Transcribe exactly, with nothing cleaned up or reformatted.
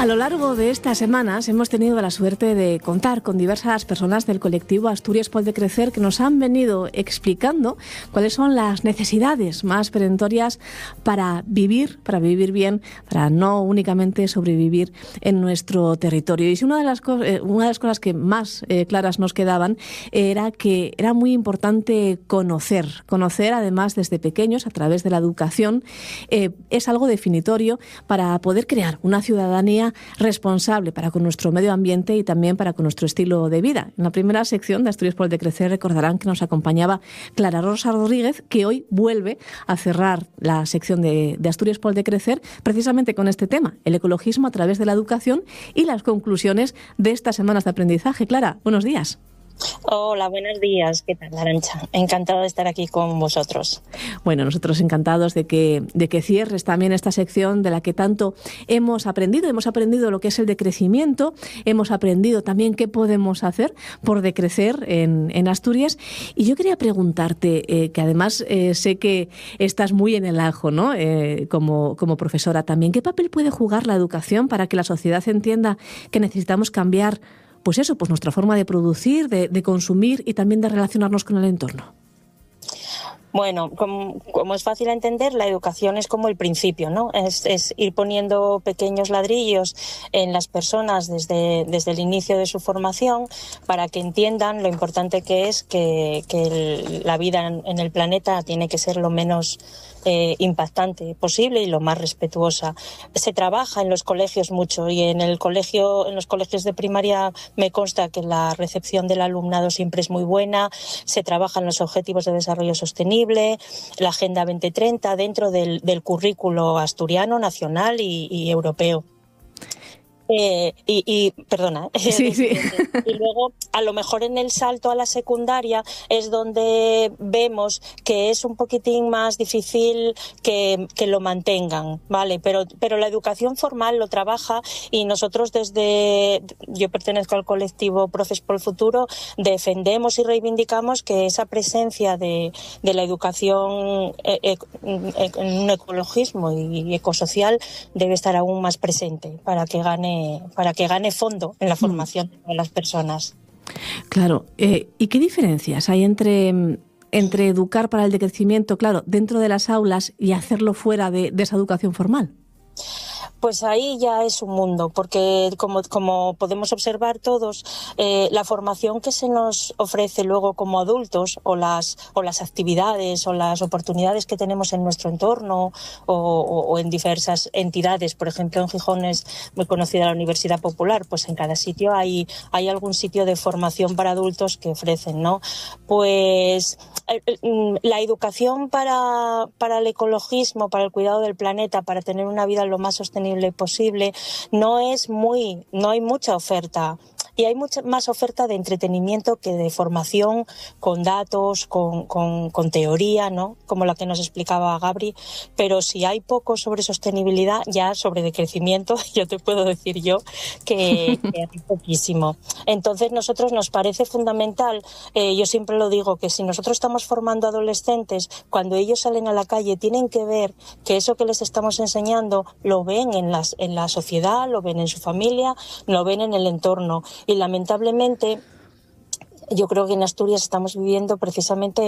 A lo largo de estas semanas hemos tenido la suerte de contar con diversas personas del colectivo Asturias Pol de Crecer que nos han venido explicando cuáles son las necesidades más perentorias para vivir, para vivir bien, para no únicamente sobrevivir en nuestro territorio. Y si una de las, co- eh, una de las cosas que más eh, claras nos quedaban era que era muy importante conocer, conocer además desde pequeños a través de la educación, eh, es algo definitorio para poder crear una ciudadanía responsable para con nuestro medio ambiente y también para con nuestro estilo de vida. En la primera sección de Asturias Pol de Crecer recordarán que nos acompañaba Clara Rosa Rodríguez, que hoy vuelve a cerrar la sección de, de Asturias Pol de Crecer precisamente con este tema, el ecologismo a través de la educación y las conclusiones de estas semanas de aprendizaje. Clara, buenos días. Hola, buenos días. ¿Qué tal, Arantxa? Encantado de estar aquí con vosotros. Bueno, nosotros encantados de que, de que cierres también esta sección de la que tanto hemos aprendido. Hemos aprendido lo que es el decrecimiento, hemos aprendido también qué podemos hacer por decrecer en, en Asturias. Y yo quería preguntarte, eh, que además eh, sé que estás muy en el ajo, ¿no? Eh, como, como profesora también, ¿qué papel puede jugar la educación para que la sociedad entienda que necesitamos cambiar pues eso, pues nuestra forma de producir, de, de consumir y también de relacionarnos con el entorno? Bueno, como, como es fácil entender, la educación es como el principio, ¿no? Es, es ir poniendo pequeños ladrillos en las personas desde, desde el inicio de su formación para que entiendan lo importante que es que, que el, la vida en, en el planeta tiene que ser lo menos eh, impactante posible y lo más respetuosa. Se trabaja en los colegios mucho y en el colegio, en los colegios de primaria me consta que la recepción del alumnado siempre es muy buena. Se trabajan los objetivos de desarrollo sostenible, la Agenda veinte treinta dentro del, del currículo asturiano, nacional y, y europeo. Eh, y, y, perdona, sí, sí. Y luego a lo mejor en el salto a la secundaria es donde vemos que es un poquitín más difícil que, que lo mantengan, ¿vale? Pero, pero la educación formal lo trabaja y nosotros desde, yo pertenezco al colectivo Profes por el Futuro, defendemos y reivindicamos que esa presencia de, de la educación e, e, en un ecologismo y ecosocial debe estar aún más presente para que gane para que gane fondo en la formación de las personas. Claro, eh, ¿y qué diferencias hay entre, entre educar para el decrecimiento, claro, dentro de las aulas y hacerlo fuera de, de esa educación formal? Pues ahí ya es un mundo, porque como, como podemos observar todos, eh, la formación que se nos ofrece luego como adultos o las, o las actividades o las oportunidades que tenemos en nuestro entorno o, o, o en diversas entidades, por ejemplo en Gijón es muy conocida la Universidad Popular, pues en cada sitio hay, hay algún sitio de formación para adultos que ofrecen, ¿no? Pues la educación para, para el ecologismo, para el cuidado del planeta, para tener una vida lo más sostenible posible, no es muy, no hay mucha oferta. Y hay mucha más oferta de entretenimiento que de formación con datos, con, con, con teoría, ¿no? Como la que nos explicaba Gabri. Pero si hay poco sobre sostenibilidad, ya sobre decrecimiento, yo te puedo decir yo que, que hay poquísimo. Entonces, nosotros nos parece fundamental, eh, yo siempre lo digo, que si nosotros estamos formando adolescentes, cuando ellos salen a la calle, tienen que ver que eso que les estamos enseñando lo ven en, las, en la sociedad, lo ven en su familia, lo ven en el entorno. Y lamentablemente yo creo que en Asturias estamos viviendo precisamente